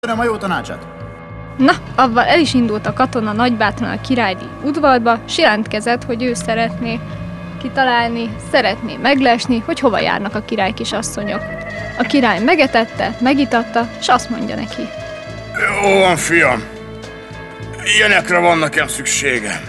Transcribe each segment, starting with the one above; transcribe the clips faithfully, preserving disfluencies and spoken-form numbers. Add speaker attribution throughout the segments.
Speaker 1: Köszönöm a jó tanácsát.
Speaker 2: Na, avval el is indult a katona nagybátran a királyi udvarba, s jelentkezett, hogy ő szeretné kitalálni, szeretné meglesni, hogy hova járnak a király kisasszonyok. A király megetette, megitatta, s azt mondja neki.
Speaker 3: Jó van, fiam. Ilyenekre van nekem szükségem.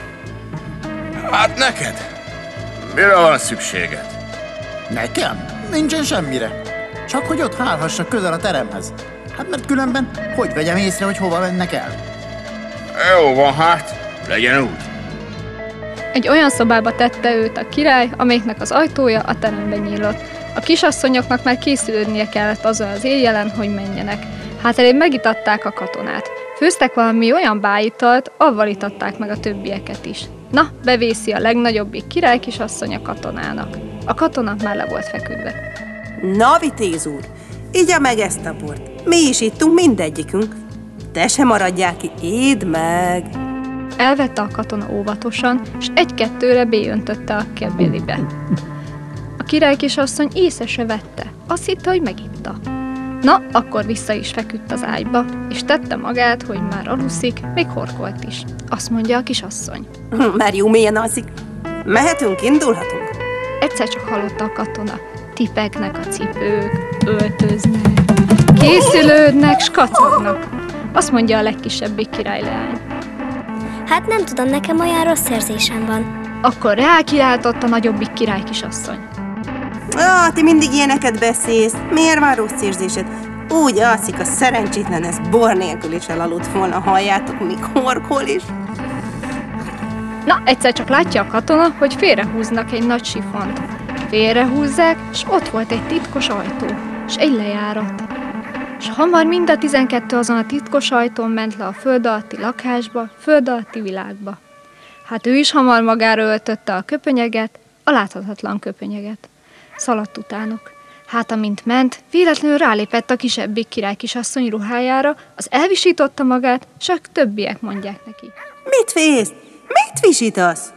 Speaker 3: Hát neked? Mire van szükséged?
Speaker 1: Nekem? Nincsen semmire. Csak hogy ott hálhassak közel a teremhez. Hát mert különben hogy vegyem észre, hogy hova mennek el?
Speaker 3: Jó van, hát. Legyen úgy.
Speaker 2: Egy olyan szobába tette őt a király, amelyiknek az ajtója a terembe nyílott. A kisasszonyoknak már készülődnie kellett azon az éjjelen, hogy menjenek. Hát elég megitatták a katonát. Főztek valami olyan bájitalt, avval itatták meg a többieket is. Na, bevészi a legnagyobbik király kisasszony a katonának. A katona már le volt feküdve.
Speaker 4: Na, vitéz úr, igya meg ezt a bort. Mi is ittunk mindegyikünk. Te se maradjál ki, édd meg!
Speaker 2: Elvette a katona óvatosan, és egy-kettőre beöntötte a kebélibe. A király kisasszony észre se vette. Azt hitte, hogy megitta. Na, akkor vissza is feküdt az ágyba, és tette magát, hogy már aluszik, még horkolt is. Azt mondja a kisasszony.
Speaker 4: Már jó mélyen alszik. Mehetünk, indulhatunk?
Speaker 2: Egyszer csak hallotta a katona. Tipegnek a cipők, öltöznek, készülődnek, s kacagnak. Azt mondja a legkisebbik királyleány.
Speaker 5: Hát nem tudom, nekem olyan rossz érzésem van.
Speaker 2: Akkor rákiáltott a nagyobbik király kisasszony.
Speaker 4: Ah, ti mindig ilyeneket beszélsz. Miért van rossz érzésed? Úgy alszik a szerencsétlen, ez bor nélkül is elaludt volna, halljátok, míg horkol is.
Speaker 2: Na, egyszer csak látja a katona, hogy félrehúznak egy nagy sifont. Félrehúzzák, s ott volt egy titkos ajtó, s egy lejárat. S hamar mind a tizenkettő azon a titkos ajtón ment le a föld alatti lakásba, föld alatti világba. Hát ő is hamar magára öltötte a köpönyeget, a láthatatlan köpönyeget. Szaladt utánuk. Hát amint ment, véletlenül rálépett a kisebbik király kisasszony ruhájára, az elvisította magát, s a többiek mondják neki.
Speaker 4: Mit félsz? Mit visítasz?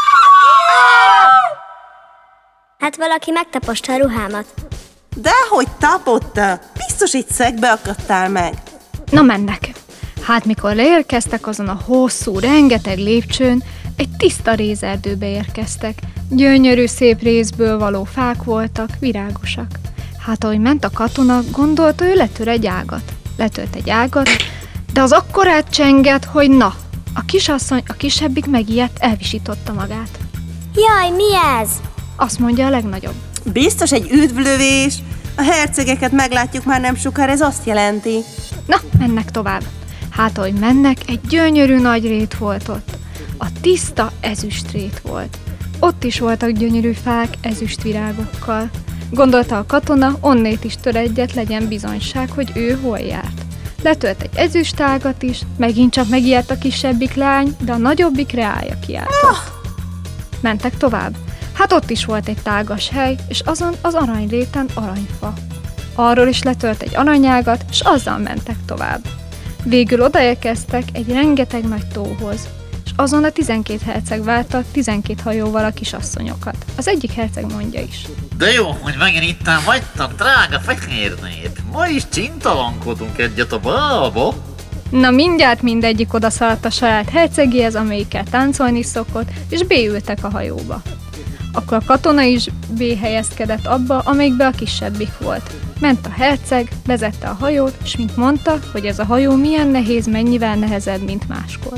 Speaker 5: Hát valaki megtaposta a ruhámat.
Speaker 4: Dehogy tapotta? Biztos egy szegbe akadtál meg.
Speaker 2: Na mennek. Hát mikor leérkeztek azon a hosszú, rengeteg lépcsőn, egy tiszta rézerdőbe érkeztek. Gyönyörű, szép rézből való fák voltak, virágosak. Hát ahogy ment a katona, gondolta, ő letör egy ágat. Letölt egy ágat, de az akkorát csengett, hogy na, a kisasszony, a kisebbik megijedt, elvisította magát.
Speaker 5: Jaj, mi ez?
Speaker 2: Azt mondja a legnagyobb.
Speaker 4: Biztos egy üdvlövés. A hercegeket meglátjuk már nem sokára, ez azt jelenti.
Speaker 2: Na, mennek tovább. Hát ahogy mennek, egy gyönyörű nagy rét volt ott. A tiszta ezüstrét volt. Ott is voltak gyönyörű fák ezüstvirágokkal. Gondolta a katona, onnét is tör egyet, legyen bizonyság, hogy ő hol járt. Letölt egy ezüstágat is, megint csak megijedt a kisebbik lány, de a nagyobbik reája kiáltott. Mentek tovább. Hát ott is volt egy tágas hely, és azon az aranyréten aranyfa. Arról is letölt egy aranyágat, és azzal mentek tovább. Végül odaérkeztek egy rengeteg nagy tóhoz, és azon a tizenkét herceg várta tizenkét hajóval a kisasszonyokat. Az egyik herceg mondja is.
Speaker 6: De jó, hogy megint ittán vagytok, drága fehér nép. Ma is csintalankodunk egyet a bálba.
Speaker 2: Na mindjárt mindegyik odaszaladt a saját hercegéhez, amelyikkel táncolni szokott, és beültek a hajóba. Akkor a katona is béhelyezkedett abba, amelyikbe a kisebbik volt. Ment a herceg, vezette a hajót, és mint mondta, hogy ez a hajó milyen nehéz, mennyivel nehezebb, mint máskor.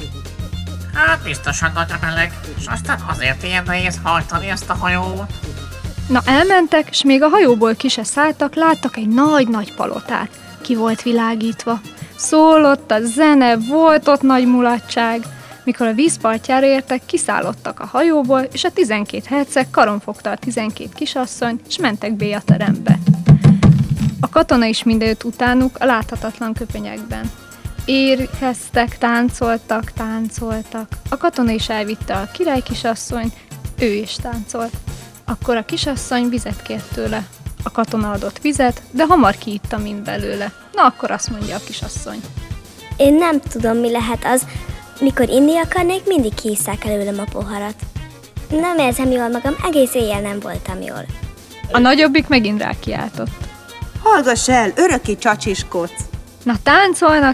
Speaker 6: Hát biztosan nagy a meleg, és aztán azért ilyen nehéz hajtani ezt a hajót.
Speaker 2: Na elmentek, és még a hajóból ki se szálltak, láttak egy nagy-nagy palotát. Ki volt világítva. Szólott a zene, volt ott nagy mulatság. Mikor a vízpartjára értek, kiszállottak a hajóból, és a tizenkét herceg karon fogta a tizenkét kisasszonyt, és mentek be a terembe. A katona is mindejött utánuk a láthatatlan köpönyekben. Érkeztek, táncoltak, táncoltak. A katona is elvitte a király kisasszonyt, ő is táncolt. Akkor a kisasszony vizet kért tőle. A katona adott vizet, de hamar kiitta mind belőle. Na akkor azt mondja a kisasszony.
Speaker 5: Én nem tudom, mi lehet az, mikor inni akarnék, mindig kiisszák előlem a poharat. Nem érzem jól magam, egész éjjel nem voltam jól.
Speaker 2: A nagyobbik megint rákiáltott.
Speaker 4: Hallgass el, öröki csacsiskodsz.
Speaker 2: Na táncolnak